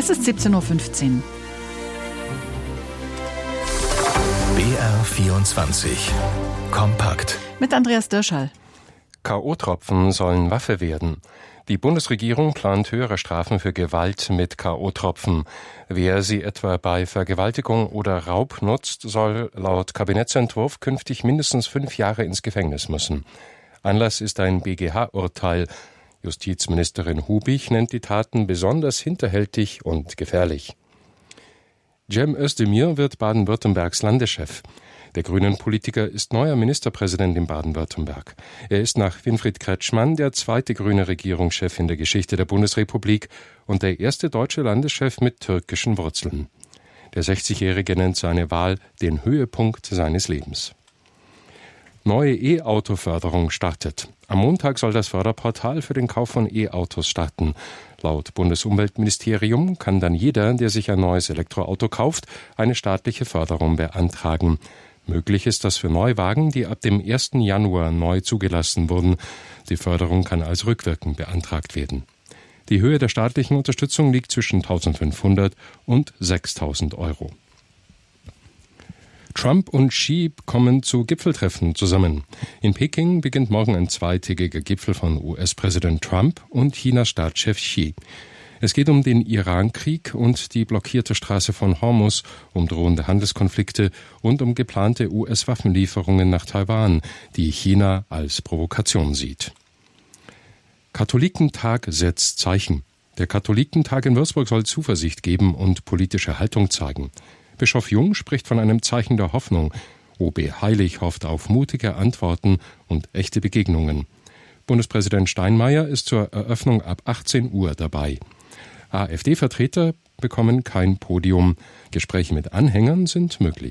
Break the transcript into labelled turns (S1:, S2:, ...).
S1: Es ist 17.15 Uhr.
S2: BR24 Kompakt
S1: Mit Andreas Dirschall.
S3: K.O.-Tropfen sollen Waffe werden. Die Bundesregierung plant höhere Strafen für Gewalt mit K.O.-Tropfen. Wer sie etwa bei Vergewaltigung oder Raub nutzt, soll laut Kabinettsentwurf künftig mindestens 5 Jahre ins Gefängnis müssen. Anlass ist ein BGH-Urteil. Justizministerin Hubich nennt die Taten besonders hinterhältig und gefährlich. Cem Özdemir wird Baden-Württembergs Landeschef. Der Grünen-Politiker ist neuer Ministerpräsident in Baden-Württemberg. Er ist nach Winfried Kretschmann der zweite grüne Regierungschef in der Geschichte der Bundesrepublik und der erste deutsche Landeschef mit türkischen Wurzeln. Der 60-Jährige nennt seine Wahl den Höhepunkt seines Lebens. Neue E-Auto-Förderung startet. Am Montag soll das Förderportal für den Kauf von E-Autos starten. Laut Bundesumweltministerium kann dann jeder, der sich ein neues Elektroauto kauft, eine staatliche Förderung beantragen. Möglich ist das für Neuwagen, die ab dem 1. Januar neu zugelassen wurden. Die Förderung kann als rückwirkend beantragt werden. Die Höhe der staatlichen Unterstützung liegt zwischen 1.500 und 6.000 Euro. Trump und Xi kommen zu Gipfeltreffen zusammen. In Peking beginnt morgen ein zweitägiger Gipfel von US-Präsident Trump und Chinas Staatschef Xi. Es geht um den Iran-Krieg und die blockierte Straße von Hormuz, um drohende Handelskonflikte und um geplante US-Waffenlieferungen nach Taiwan, die China als Provokation sieht. Katholikentag setzt Zeichen. Der Katholikentag in Würzburg soll Zuversicht geben und politische Haltung zeigen. Bischof Jung spricht von einem Zeichen der Hoffnung. OB Heilig hofft auf mutige Antworten und echte Begegnungen. Bundespräsident Steinmeier ist zur Eröffnung ab 18 Uhr dabei. AfD-Vertreter bekommen kein Podium. Gespräche mit Anhängern sind möglich.